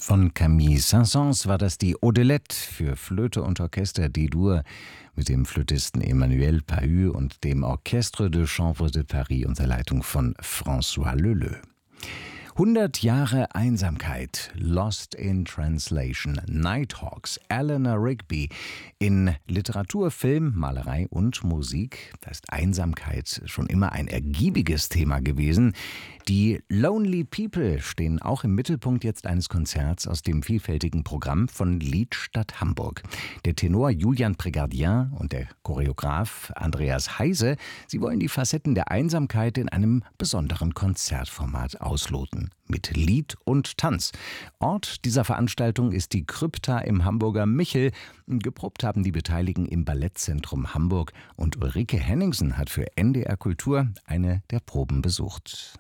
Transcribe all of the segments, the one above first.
Von Camille Saint-Saëns war das die Odelette für Flöte und Orchester D-Dur mit dem Flötisten Emmanuel Pahud und dem Orchestre de Chambre de Paris unter Leitung von François Leleux. 100 Jahre Einsamkeit, Lost in Translation, Nighthawks, Eleanor Rigby. In Literatur, Film, Malerei und Musik, da ist Einsamkeit schon immer ein ergiebiges Thema gewesen. Die Lonely People stehen auch im Mittelpunkt jetzt eines Konzerts aus dem vielfältigen Programm von Liedstadt Hamburg. Der Tenor Julian Prégardien und der Choreograf Andreas Heise, sie wollen die Facetten der Einsamkeit in einem besonderen Konzertformat ausloten. Mit Lied und Tanz. Ort dieser Veranstaltung ist die Krypta im Hamburger Michel. Geprobt haben die Beteiligten im Ballettzentrum Hamburg und Ulrike Henningsen hat für NDR Kultur eine der Proben besucht.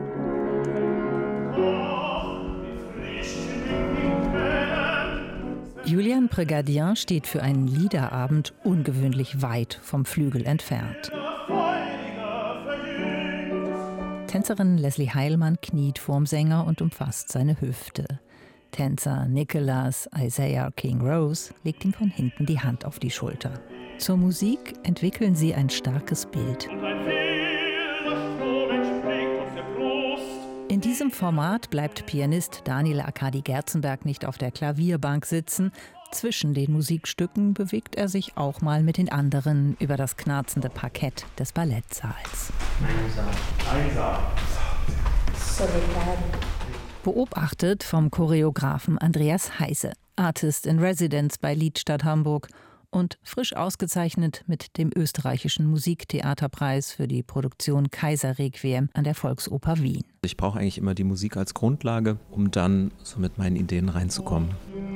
Julian Prégardien steht für einen Liederabend ungewöhnlich weit vom Flügel entfernt. Tänzerin Leslie Heilmann kniet vorm Sänger und umfasst seine Hüfte. Tänzer Nicholas Isaiah King Rose legt ihm von hinten die Hand auf die Schulter. Zur Musik entwickeln sie ein starkes Bild. In diesem Format bleibt Pianist Daniel Arkadi Gerzenberg nicht auf der Klavierbank sitzen. Zwischen den Musikstücken bewegt er sich auch mal mit den anderen über das knarzende Parkett des Ballettsaals. Beobachtet vom Choreografen Andreas Heise, Artist in Residence bei Liedstadt Hamburg und frisch ausgezeichnet mit dem österreichischen Musiktheaterpreis für die Produktion Kaiserrequiem an der Volksoper Wien. Ich brauche eigentlich immer die Musik als Grundlage, um dann so mit meinen Ideen reinzukommen.